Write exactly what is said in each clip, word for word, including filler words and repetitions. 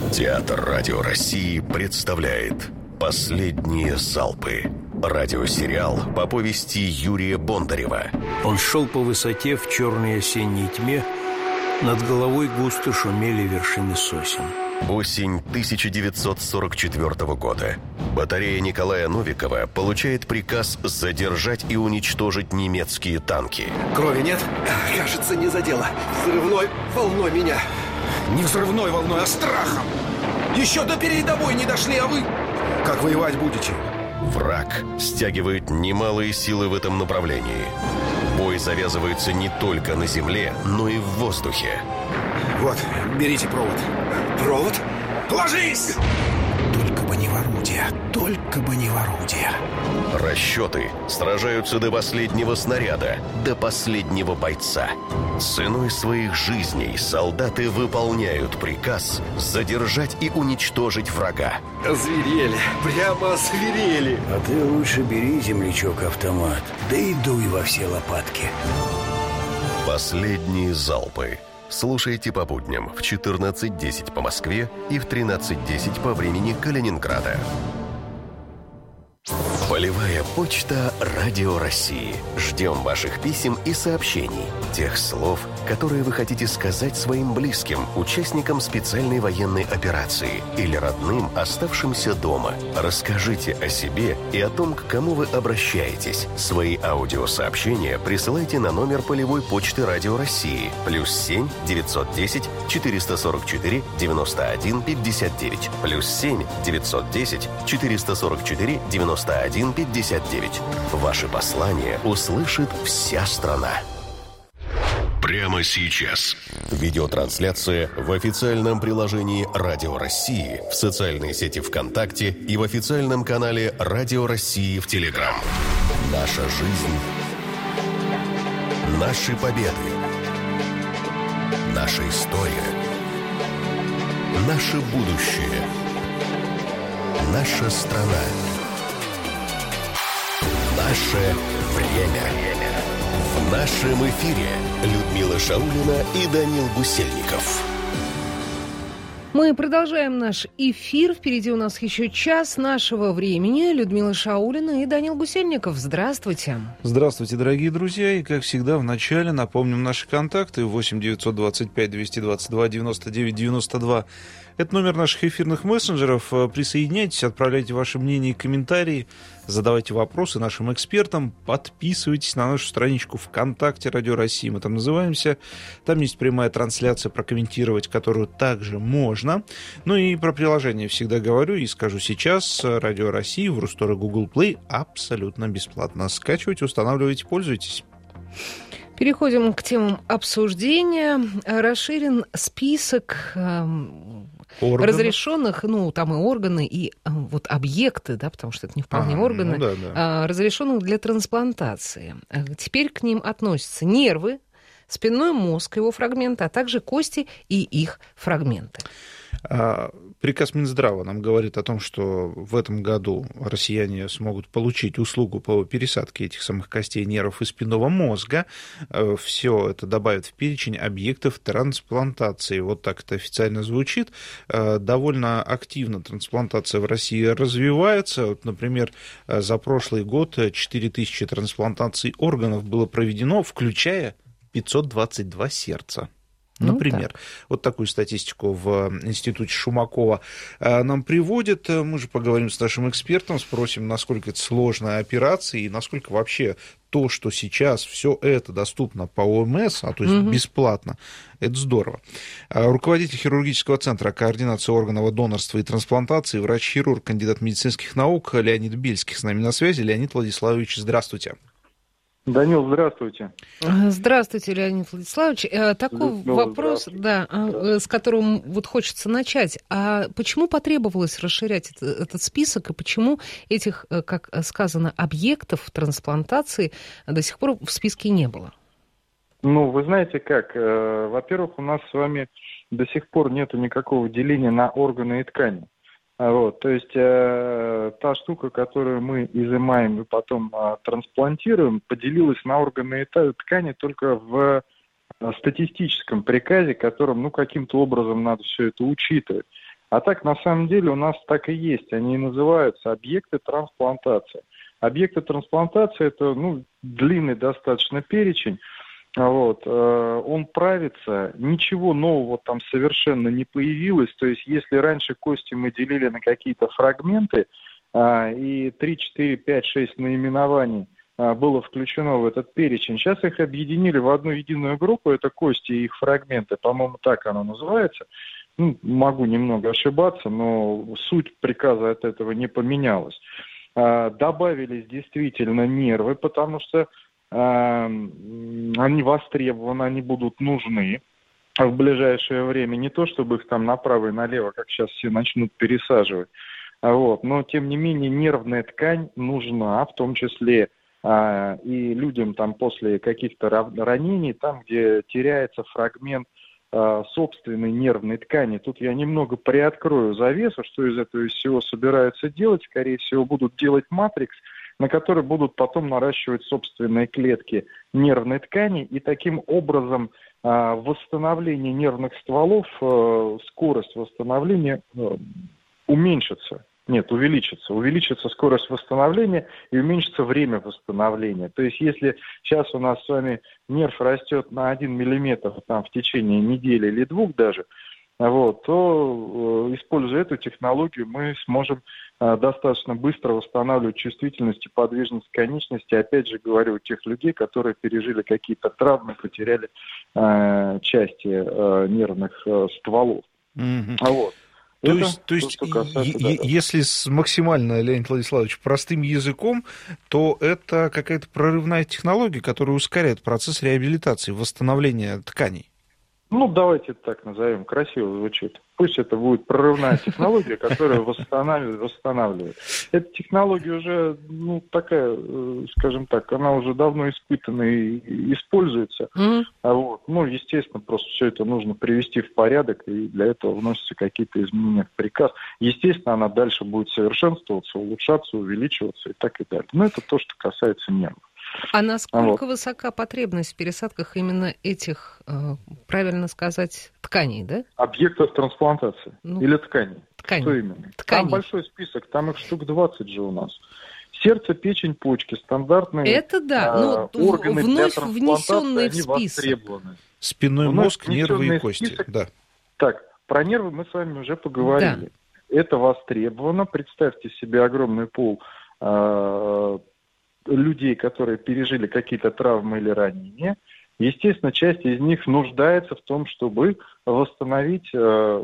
Театр Радио России представляет «Последние залпы». Радиосериал по повести Юрия Бондарева. Он шел по высоте в черной осенней тьме. Над головой густо шумели вершины сосен. Осень тысяча девятьсот сорок четвёртого года. Батарея Николая Новикова получает приказ задержать и уничтожить немецкие танки. Крови нет? Кажется, не задело. Взрывной волной меня. Не взрывной волной, а страхом. Еще до передовой не дошли, а вы... Как воевать будете? Враг стягивает немалые силы в этом направлении. Бой завязывается не только на земле, но и в воздухе. Вот, берите провод. Провод? Ложись! Только бы не в орудие, только бы не в орудие. Расчеты сражаются до последнего снаряда, до последнего бойца. Ценой своих жизней солдаты выполняют приказ задержать и уничтожить врага. Озверели, прямо озверели. А ты лучше бери, землячок, автомат, да и дуй во все лопатки. Последние залпы. Слушайте по будням в четырнадцать десять по Москве и в тринадцать десять по времени Калининграда. Полевая почта Радио России. Ждем ваших писем и сообщений. Тех слов, которые вы хотите сказать своим близким, участникам специальной военной операции или родным, оставшимся дома. Расскажите о себе и о том, к кому вы обращаетесь. Свои аудиосообщения присылайте на номер полевой почты Радио России. Плюс семь девятьсот десять четыреста сорок четыре девяносто один пятьдесят девять. Плюс семь девятьсот десять четыреста сорок четыре девяносто один пятьдесят девять. Ваши послания услышит вся страна. Прямо сейчас. Видеотрансляция в официальном приложении Радио России, в социальной сети ВКонтакте и в официальном канале Радио России в Телеграм. Наша жизнь. Наши победы. Наша история. Наше будущее. Наша страна. Наше время. В нашем эфире Людмила Шаулина и Данил Гусельников. Мы продолжаем наш эфир. Впереди у нас еще час нашего времени. Людмила Шаулина и Данил Гусельников. Здравствуйте. Здравствуйте, дорогие друзья. И, как всегда, в начале напомним наши контакты. восемь девятьсот двадцать пять двести двадцать два девяносто девять девяносто два. Это номер наших эфирных мессенджеров. Присоединяйтесь, отправляйте ваши мнения и комментарии, задавайте вопросы нашим экспертам, подписывайтесь на нашу страничку ВКонтакте Радио России, мы там называемся. Там есть прямая трансляция, прокомментировать которую также можно. Ну и про приложение всегда говорю и скажу сейчас. Радио России в Рустор и Google Play абсолютно бесплатно. Скачивайте, устанавливайте, пользуйтесь. Переходим к темам обсуждения. Расширен список органов, разрешенных, ну, там и органы, и вот объекты, да, потому что это не вполне а, органы, ну да, да. разрешенных для трансплантации. Теперь к ним относятся нервы, спинной мозг, его фрагменты, а также кости и их фрагменты. Приказ Минздрава нам говорит о том, что в этом году россияне смогут получить услугу по пересадке этих самых костей, нервов и спинного мозга. Все это добавит в перечень объектов трансплантации. Вот так это официально звучит. Довольно активно трансплантация в России развивается. Вот, например, за прошлый год четыре тысячи трансплантаций органов было проведено, включая пятьсот двадцать два сердца. Например, ну, так. Вот такую статистику в институте Шумакова нам приводят. Мы же поговорим с нашим экспертом, спросим, насколько это сложная операция и насколько вообще то, что сейчас все это доступно по ОМС, а то есть угу. бесплатно, это здорово. Руководитель хирургического центра координации органов донорства и трансплантации, врач-хирург, кандидат медицинских наук Леонид Бельских с нами на связи. Леонид Владиславович, здравствуйте. Данил, здравствуйте. Здравствуйте, Леонид Владиславович. Такой ну, вопрос, да, с которым вот хочется начать. А почему потребовалось расширять этот, этот список, и почему этих, как сказано, объектов трансплантации до сих пор в списке не было? Ну, вы знаете как, во-первых, у нас с вами до сих пор нету никакого деления на органы и ткани. Вот, то есть э, та штука, которую мы изымаем и потом э, трансплантируем, поделилась на органы и ткани только в э, статистическом приказе, которым, ну, каким-то образом надо все это учитывать. А так, на самом деле, у нас так и есть. Они называются объекты трансплантации. Объекты трансплантации – это ну, длинный достаточно перечень. Вот. Он правится, ничего нового там совершенно не появилось. То есть, если раньше кости мы делили на какие-то фрагменты, и три, четыре, пять, шесть наименований было включено в этот перечень. Сейчас их объединили в одну единую группу, это кости и их фрагменты, по-моему, так оно называется. Ну, могу немного ошибаться, но суть приказа от этого не поменялась. Добавились действительно нервы, потому что они востребованы, они будут нужны в ближайшее время. Не то, чтобы их там направо и налево, как сейчас все начнут пересаживать. Вот. Но, тем не менее, нервная ткань нужна, в том числе а, и людям там после каких-то ранений, там, где теряется фрагмент а, собственной нервной ткани. Тут я немного приоткрою завесу, что из этого всего собираются делать. Скорее всего, будут делать матрикс, на который будут потом наращивать собственные клетки нервной ткани, и таким образом а, восстановление нервных стволов, а, скорость восстановления а, уменьшится. Нет, увеличится. Увеличится скорость восстановления и уменьшится время восстановления. То есть, если сейчас у нас с вами нерв растет на один миллиметр там, в течение недели или двух даже, вот, то, э, используя эту технологию, мы сможем э, достаточно быстро восстанавливать чувствительность и подвижность конечности. Опять же, говорю, у тех людей, которые пережили какие-то травмы, потеряли э, части э, нервных э, стволов. Mm-hmm. Вот. То это есть, то есть то, е- если с максимально, Леонид Владиславович, простым языком, то это какая-то прорывная технология, которая ускоряет процесс реабилитации, восстановления тканей. Ну, давайте это так назовем, красиво звучит. Пусть это будет прорывная технология, которая восстанавливает, восстанавливает. Эта технология уже, ну, такая, скажем так, она уже давно испытана и используется. Mm-hmm. А вот, ну, естественно, просто все это нужно привести в порядок, и для этого вносятся какие-то изменения в приказ. Естественно, она дальше будет совершенствоваться, улучшаться, увеличиваться и так и далее. Но это то, что касается нервов. А насколько вот. высока потребность в пересадках именно этих, правильно сказать, тканей, да? Объектов трансплантации ну, или тканей? Ткани. Что именно? Ткани. Там большой список, там их штук двадцать же у нас. Сердце, печень, почки, стандартные Это да, а, но органы вновь для внесенные в они список. Востребованы. Спинной вновь мозг, нервы и кости. Список. Да. Так, про нервы мы с вами уже поговорили. Да. Это востребовано. Представьте себе огромный пул а, людей, которые пережили какие-то травмы или ранения. Естественно, часть из них нуждается в том, чтобы восстановить э,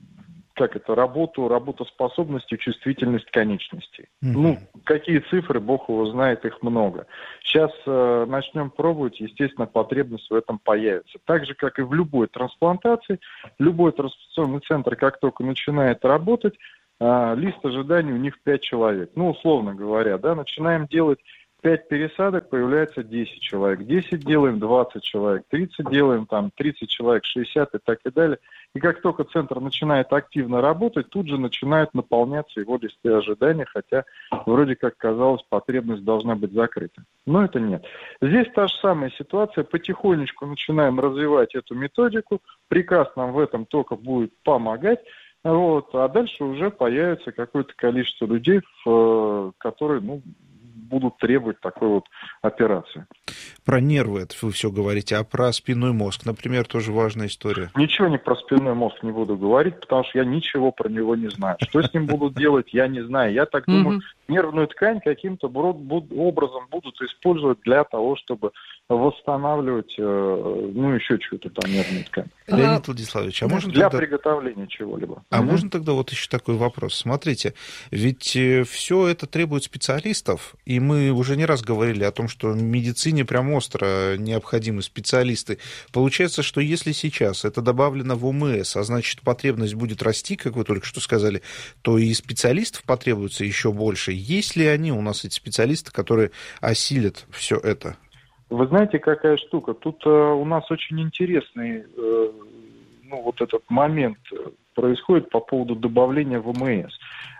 как это, работу, работоспособность и чувствительность конечностей. Mm-hmm. Ну, какие цифры, бог его знает, их много. Сейчас э, начнем пробовать, естественно, потребность в этом появится. Так же, как и в любой трансплантации, любой трансплантационный центр, как только начинает работать, э, лист ожиданий у них пять человек. Ну, условно говоря, да, начинаем делать пять пересадок, появляется десять человек. десять делаем, двадцать человек. тридцать делаем, там, тридцать человек, шестьдесят и так и далее. И как только центр начинает активно работать, тут же начинают наполняться его листы ожидания, хотя вроде как казалось, потребность должна быть закрыта. Но это нет. Здесь та же самая ситуация. Потихонечку начинаем развивать эту методику. Приказ нам в этом только будет помогать. Вот, а дальше уже появится какое-то количество людей, которые, ну, будут требовать такой вот операции. Про нервы это вы все говорите, а про спинной мозг, например, тоже важная история. Ничего не про спинной мозг не буду говорить, потому что я ничего про него не знаю. Что с ним будут делать, я не знаю. Я так думаю, нервную ткань каким-то образом будут использовать для того, чтобы восстанавливать, ну, еще что-то там нервную ткань. Леонид Владиславович, а можно для тогда... приготовления чего-либо. А угу. можно тогда вот еще такой вопрос? Смотрите, ведь все это требует специалистов, и мы уже не раз говорили о том, что в медицине прям остро необходимы специалисты. Получается, что если сейчас это добавлено в ОМС, а значит, потребность будет расти, как вы только что сказали, то и специалистов потребуется еще больше. Есть ли они у нас, эти специалисты, которые осилят все это? Вы знаете, какая штука? Тут э, у нас очень интересный э, ну, вот этот момент происходит по поводу добавления в ОМС.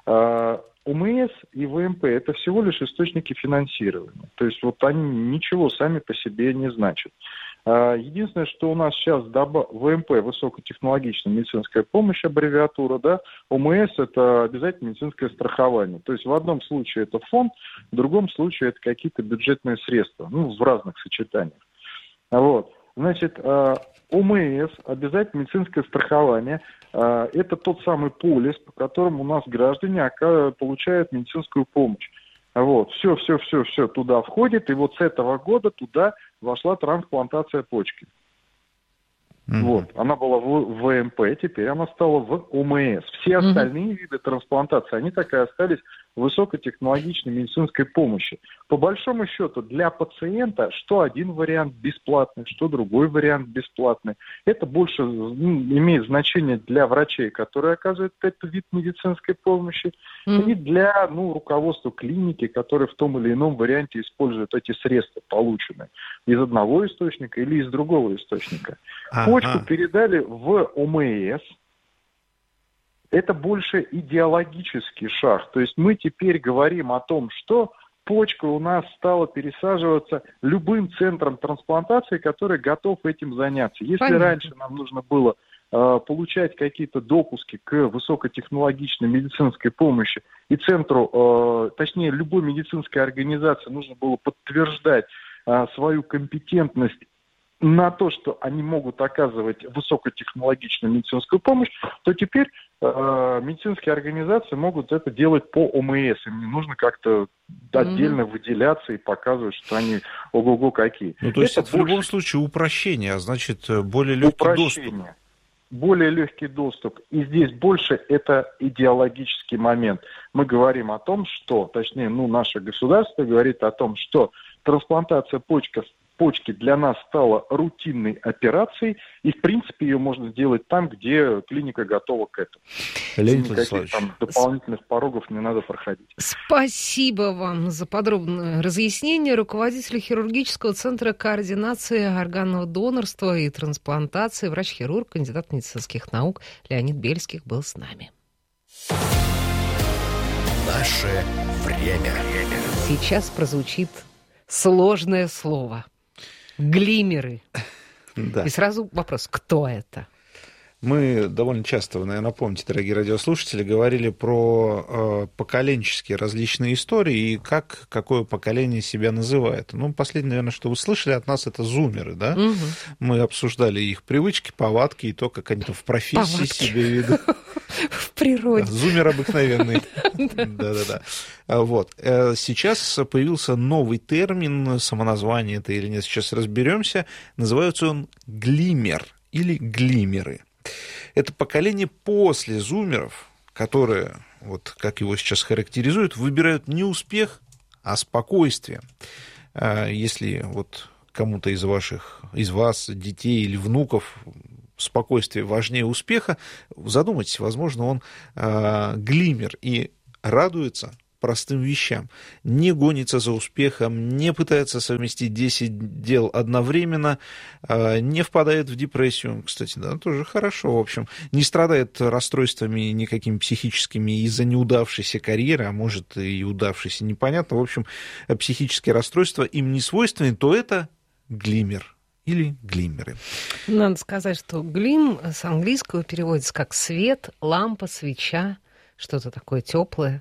Э, ОМС и ВМП – это всего лишь источники финансирования. То есть вот они ничего сами по себе не значат. Единственное, что у нас сейчас добав... ВМП, высокотехнологичная медицинская помощь, аббревиатура, да, ОМС – это обязательно медицинское страхование. То есть в одном случае это фонд, в другом случае это какие-то бюджетные средства, ну, в разных сочетаниях. Вот. Значит, ОМС, обязательно медицинское страхование, это тот самый полис, по которому у нас граждане получают медицинскую помощь. Вот, все, все, все, все туда входит, и вот с этого года туда вошла трансплантация почки. Mm-hmm. Вот, она была в ВМП, теперь она стала в ОМС. Все остальные mm-hmm. виды трансплантации, они так и остались в высокотехнологичной медицинской помощи. По большому счету, для пациента что один вариант бесплатный, что другой вариант бесплатный. Это больше ну, имеет значение для врачей, которые оказывают этот вид медицинской помощи, mm-hmm. и для ну, руководства клиники, которые в том или ином варианте используют эти средства, полученные из одного источника или из другого источника. А-а. Почку передали в ОМС. Это больше идеологический шаг. То есть мы теперь говорим о том, что почка у нас стала пересаживаться любым центром трансплантации, который готов этим заняться. Если Понятно. Раньше нам нужно было э, получать какие-то допуски к высокотехнологичной медицинской помощи, и центру, э, точнее любой медицинской организации нужно было подтверждать э, свою компетентность на то, что они могут оказывать высокотехнологичную медицинскую помощь, то теперь э, медицинские организации могут это делать по ОМС. Им не нужно как-то отдельно mm-hmm. выделяться и показывать, что они ого-го какие. Ну, то есть это, это в больше... любом случае упрощение, а значит более легкий упрощение. Доступ. Более легкий доступ. И здесь больше это идеологический момент. Мы говорим о том, что, точнее, ну, наше государство говорит о том, что трансплантация почки почки для нас стала рутинной операцией, и, в принципе, ее можно сделать там, где клиника готова к этому. Леонид Никаких там дополнительных порогов не надо проходить. Спасибо вам за подробное разъяснение. Руководитель хирургического центра координации органного донорства и трансплантации, врач-хирург, кандидат медицинских наук Леонид Бельских был с нами. Наше время. Сейчас прозвучит сложное слово. Глимеры. Да. И сразу вопрос, кто это? Мы довольно часто, вы, наверное, помните, дорогие радиослушатели, говорили про э, поколенческие различные истории и как какое поколение себя называет. Ну, последнее, наверное, что вы слышали от нас, это зумеры, да? Угу. Мы обсуждали их привычки, повадки и то, как они там в профессии себя ведут. В природе. Зумер обыкновенный. Да-да-да. Вот. Сейчас появился новый термин, самоназвание это или нет, сейчас разберемся. Называется он глимер или глимеры. Это поколение после зумеров, которые, вот как его сейчас характеризуют, выбирают не успех, а спокойствие. Если вот кому-то из ваших, из вас, детей или внуков спокойствие важнее успеха, задумайтесь, возможно, он глимер и радуется простым вещам, не гонится за успехом, не пытается совместить десять дел одновременно, не впадает в депрессию, кстати, да, тоже хорошо, в общем, не страдает расстройствами никакими психическими из-за неудавшейся карьеры, а может и удавшейся, непонятно, в общем, психические расстройства им не свойственны, то это глимер или глимеры. Надо сказать, что глим с английского переводится как свет, лампа, свеча, что-то такое теплое.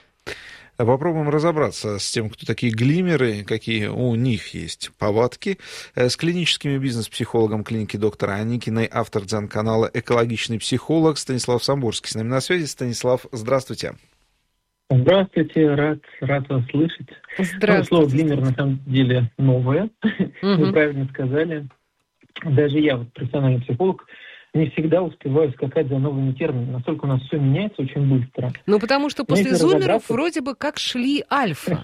Попробуем разобраться с тем, кто такие глимеры, какие у них есть повадки. С клиническим бизнес-психологом клиники доктора Аникиной, автор дзен-канала «Экологичный психолог» Станислав Самбурский. С нами на связи. Станислав, здравствуйте. Здравствуйте, рад, рад вас слышать. Здравствуйте. Слово «глимер» на самом деле новое, угу. Вы правильно сказали. Даже я, вот, профессиональный психолог, не всегда успеваю скакать за новыми терминами. Настолько у нас все меняется очень быстро. Ну, потому что после зумеров вроде бы как шли альфа.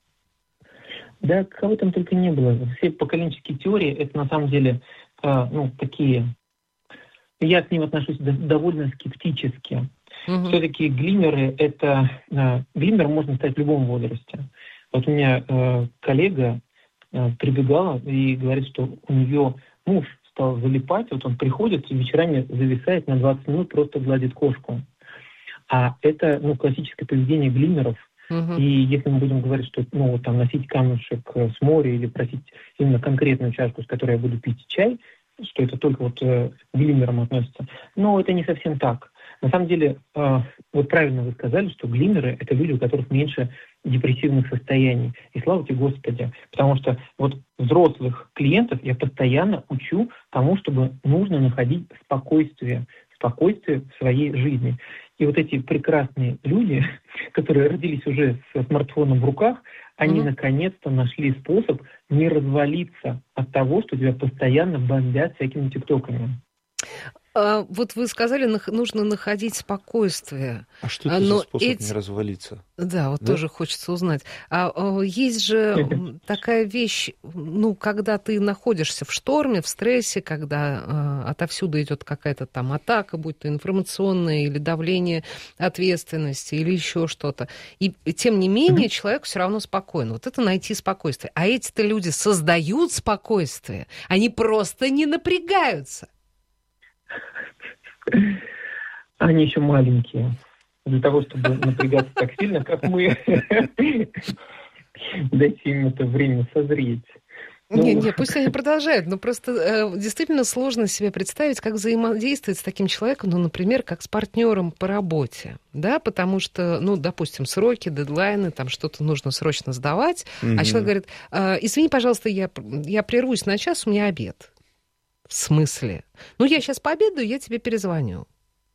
Да, кого там только не было. Все поколенческие теории, это на самом деле, ну, такие... Я к ним отношусь довольно скептически. Угу. Все-таки глимеры, это... Глимер можно стать в любом возрасте. Вот у меня э, коллега э, прибегала и говорит, что у нее муж стал залипать, вот он приходит и вечерами зависает на двадцать минут, просто гладит кошку. А это, ну, классическое поведение глимеров. Uh-huh. И если мы будем говорить, что ну, там, носить камушек с моря или просить именно конкретную чашку, с которой я буду пить чай, что это только вот э, к глимерам относится, но это не совсем так. На самом деле, э, вот правильно вы сказали, что глимеры – это люди, у которых меньше депрессивных состояний. И слава тебе, Господи, потому что вот взрослых клиентов я постоянно учу тому, чтобы нужно находить спокойствие, спокойствие в своей жизни. И вот эти прекрасные люди, которые родились уже с смартфоном в руках, они mm-hmm. наконец-то нашли способ не развалиться от того, что тебя постоянно бомбят всякими тиктоками. А, вот вы сказали, нужно находить спокойствие. А что это Но за способ эти... не развалиться? Да, вот да? тоже хочется узнать. А, а есть же такая вещь, ну, когда ты находишься в шторме, в стрессе, когда а, отовсюду идет какая-то там атака, будь то информационная или давление ответственности, или еще что-то. И тем не менее человек все равно спокоен. Вот это найти спокойствие. А эти-то люди создают спокойствие. Они просто не напрягаются. Они еще маленькие. Для того, чтобы напрягаться так сильно, как мы, дайте им это время созреть. Не, не, пусть они продолжают, но просто э, действительно сложно себе представить, как взаимодействовать с таким человеком, ну, например, как с партнером по работе, да, потому что, ну, допустим, сроки, дедлайны, там что-то нужно срочно сдавать, mm-hmm. а человек говорит, э, извини, пожалуйста, я, я прервусь на час, у меня обед. В смысле? Ну, я сейчас пообедаю, я тебе перезвоню.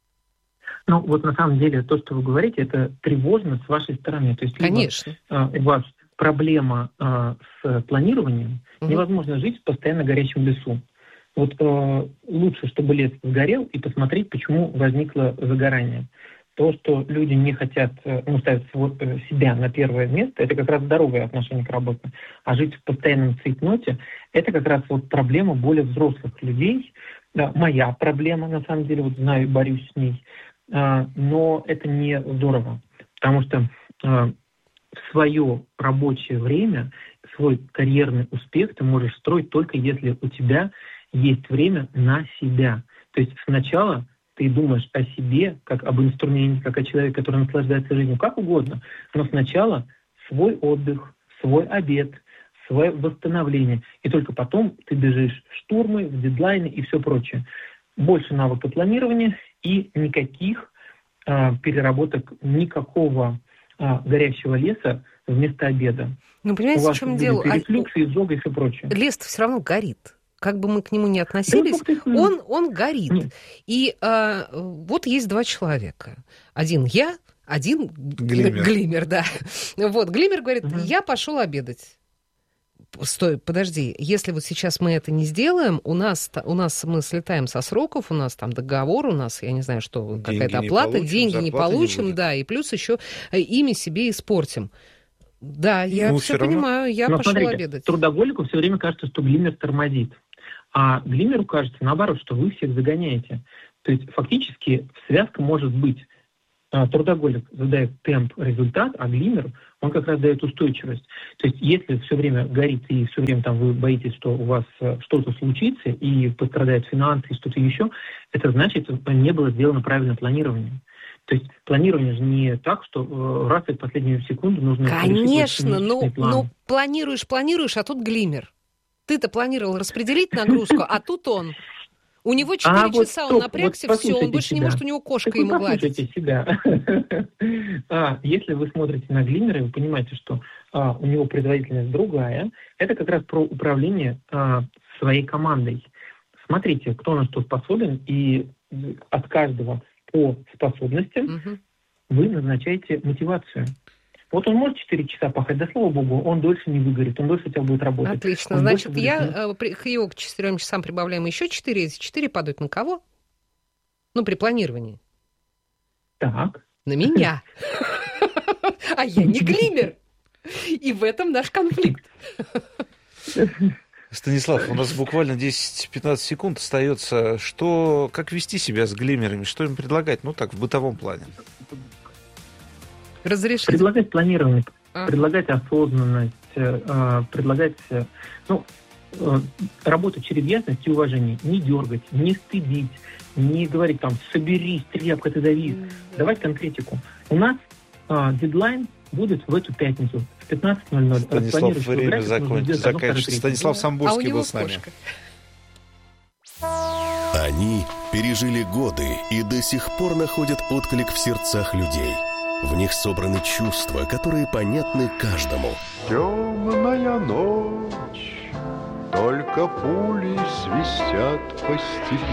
Ну, вот на самом деле то, что вы говорите, это тревожно с вашей стороны. То есть, конечно. Либо, э, у вас проблема э, с планированием, угу. невозможно жить в постоянно горящем лесу. Вот э, лучше, чтобы лес сгорел, и посмотреть, почему возникло загорание. То, что люди не хотят, ну, ставить себя на первое место, это как раз здоровое отношение к работе. А жить в постоянном цейтноте, это как раз вот проблема более взрослых людей. Да, моя проблема, на самом деле, вот знаю, борюсь с ней. А, но это не здорово, потому что а, в свое рабочее время, свой карьерный успех ты можешь строить только если у тебя есть время на себя. То есть сначала ты думаешь о себе, как об инструменте, как о человеке, который наслаждается жизнью, как угодно. Но сначала свой отдых, свой обед, свое восстановление. И только потом ты бежишь в штурмы, в дедлайны и все прочее. Больше навыка планирования и никаких а, переработок, никакого а, горящего леса вместо обеда. Ну, понимаете, в чем дело? Перефлюксы, изжога и все прочее. Лес-то все равно горит. Как бы мы к нему ни относились, он, он горит. Нет. И а, вот есть два человека. Один я, один глимер. глимер, да. Вот, глимер говорит, угу. я пошел обедать. Стой, подожди, если вот сейчас мы это не сделаем, у нас, у нас мы слетаем со сроков, у нас там договор, у нас, я не знаю, что, какая-то оплата, получим, деньги не получим, не да, и плюс еще имя себе испортим. Да, я ну, все, все понимаю, я Но пошел смотрите, обедать. Трудоголику все время кажется, что глимер тормозит. А глимеру кажется, наоборот, что вы всех загоняете. То есть фактически связка может быть. Трудоголик задает темп, результат, а глимер, он как раз дает устойчивость. То есть если все время горит и все время там вы боитесь, что у вас что-то случится и пострадают финансы и что-то еще, это значит, что не было сделано правильное планирование. То есть планирование же не так, что раз и в последнюю секунду нужно... Конечно, но, но планируешь, планируешь, а тут глимер. Ты-то планировал распределить нагрузку, а тут он. У него четыре а часа, вот, он напрягся, вот все, он больше себя. не может, у него кошка так ему гладить. Себя. а, если вы смотрите на глимера, вы понимаете, что а, у него производительность другая. Это как раз про управление а, своей командой. Смотрите, кто на что способен, и от каждого по способностям угу. вы назначаете мотивацию. Вот он может четыре часа пахать, да слава богу, он дольше не выгорит, он дольше у тебя будет работать. Отлично. Он Значит, я будет... к его к четырем часам прибавляем еще четыре, эти четыре падают на кого? Ну, при планировании. Так. На меня. А я не глимер. И в этом наш конфликт. Станислав, у нас буквально десять-пятнадцать секунд остается. Что, как вести себя с глимерами? Что им предлагать? Ну, так, в бытовом плане. Разрешить. Предлагать планирование, а. предлагать осознанность, э, предлагать э, ну, э, работу через ясность и уважение. Не дергать, не стыдить, не говорить там «соберись, тряпка, ты дави». Да. Давать конкретику. У нас э, дедлайн будут в эту пятницу в пятнадцать ноль ноль. Станислав, время заканчивается. Станислав Самбурский а был с нами. кошка. Они пережили годы и до сих пор находят отклик в сердцах людей. В них собраны чувства, которые понятны каждому. Темная ночь, только пули свистят по степи.